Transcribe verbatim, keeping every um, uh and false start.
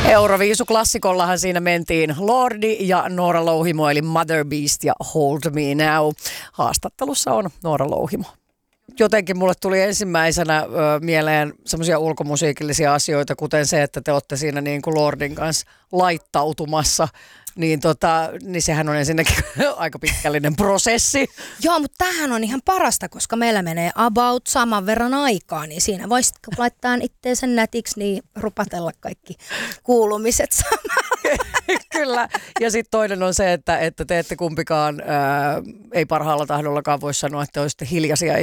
Euroviisuklassikollahan siinä mentiin Lordi ja Noora Louhimo, eli Mother Beast ja Hold Me Now. Haastattelussa on Noora Louhimo. Jotenkin mulle tuli ensimmäisenä ö, mieleen semmoisia ulkomusiikillisia asioita, kuten se, että te olette siinä niin kuin Lordin kanssa laittautumassa. Niin, tota, niin sehän on ensinnäkin aika pitkällinen prosessi. Joo, mutta tämähän on ihan parasta, koska meillä menee about saman verran aikaa, niin siinä voisit laittaa itteensä nätiksi, niin rupatella kaikki kuulumiset samalla. Kyllä. Ja sitten toinen on se, että, että te ette kumpikaan, ää, ei parhaalla tahdollakaan voi sanoa, että olisitte hiljaisia